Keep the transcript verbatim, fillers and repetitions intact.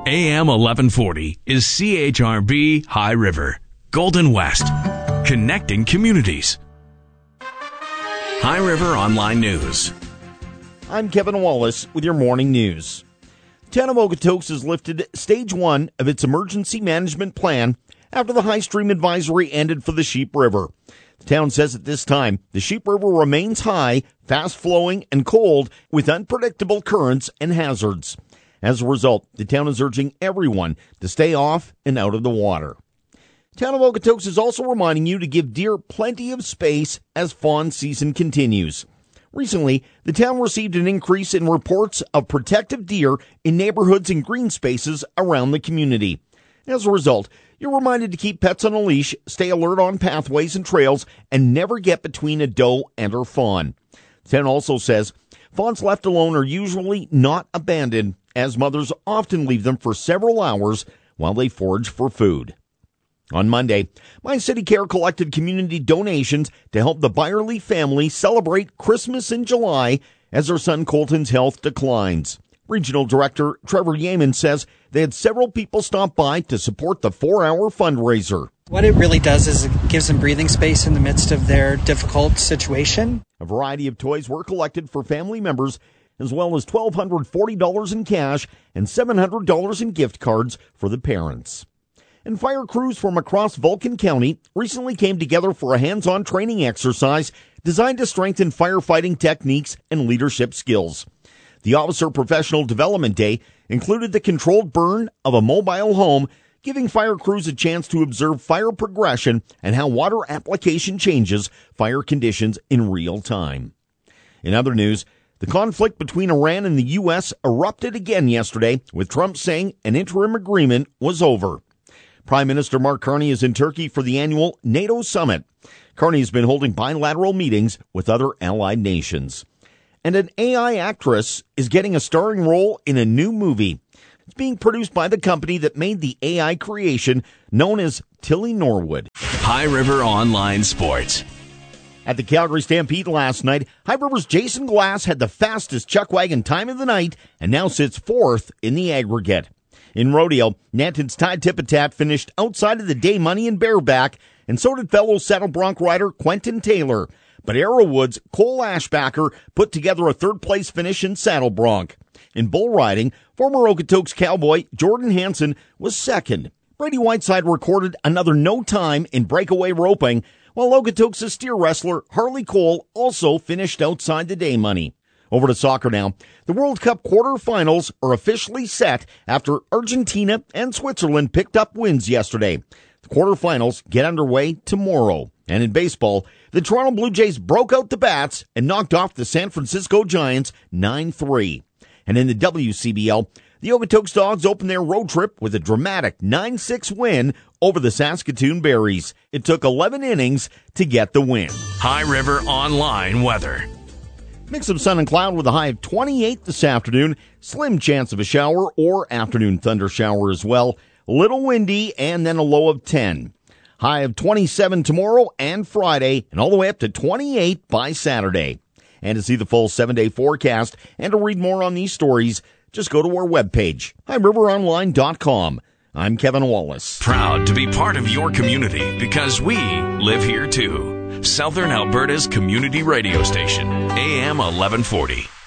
A M eleven forty is C H R B High River, Golden West, connecting communities. High River Online News. I'm Kevin Wallace with your morning news. Town of Okotoks has lifted stage one of its emergency management plan after the high stream advisory ended for the Sheep River. The town says at this time, the Sheep River remains high, fast-flowing, and cold with unpredictable currents and hazards. As a result, the town is urging everyone to stay off and out of the water. Town of Okotoks is also reminding you to give deer plenty of space as fawn season continues. Recently, the town received an increase in reports of protective deer in neighborhoods and green spaces around the community. As a result, you're reminded to keep pets on a leash, stay alert on pathways and trails, and never get between a doe and her fawn. The town also says fawns left alone are usually not abandoned, as mothers often leave them for several hours while they forage for food. On Monday, My City Care collected community donations to help the Byerly family celebrate Christmas in July as their son Colton's health declines. Regional Director Trevor Yeaman says they had several people stop by to support the four-hour fundraiser. What it really does is it gives them breathing space in the midst of their difficult situation. A variety of toys were collected for family members, as well as one thousand two hundred forty dollars in cash and seven hundred dollars in gift cards for the parents. And fire crews from across Vulcan County recently came together for a hands-on training exercise designed to strengthen firefighting techniques and leadership skills. The Officer Professional Development Day included the controlled burn of a mobile home, giving fire crews a chance to observe fire progression and how water application changes fire conditions in real time. In other news, the conflict between Iran and the U S erupted again yesterday, with Trump saying an interim agreement was over. Prime Minister Mark Carney is in Turkey for the annual NATO summit. Carney has been holding bilateral meetings with other allied nations. And an A I actress is getting a starring role in a new movie. It's being produced by the company that made the A I creation known as Tilly Norwood. High River Online Sports. At the Calgary Stampede last night, High River's Jason Glass had the fastest chuck wagon time of the night and now sits fourth in the aggregate. In rodeo, Nanton's Ty Tipitat finished outside of the day money in bareback, and so did fellow Saddle Bronc rider Quentin Taylor. But Arrowwood's Cole Ashbacker put together a third-place finish in Saddle Bronc. In bull riding, former Okotoks cowboy Jordan Hansen was second. Brady Whiteside recorded another no time in breakaway roping, while Okotoks' steer wrestler Harley Cole also finished outside the day money. Over to soccer now. The World Cup quarterfinals are officially set after Argentina and Switzerland picked up wins yesterday. The quarterfinals get underway tomorrow. And in baseball, the Toronto Blue Jays broke out the bats and knocked off the San Francisco Giants nine three. And in the W C B L, the Okotoks Dogs opened their road trip with a dramatic nine six win over the Saskatoon Berries. It took eleven innings to get the win. High River Online Weather. Mix of sun and cloud with a high of twenty-eight this afternoon. Slim chance of a shower or afternoon thunder shower as well. Little windy and then a low of ten. High of twenty-seven tomorrow and Friday and all the way up to twenty-eight by Saturday. And to see the full seven-day forecast and to read more on these stories, just go to our webpage, high river online dot com. I'm Kevin Wallace. Proud to be part of your community because we live here too. Southern Alberta's community radio station, A M eleven forty.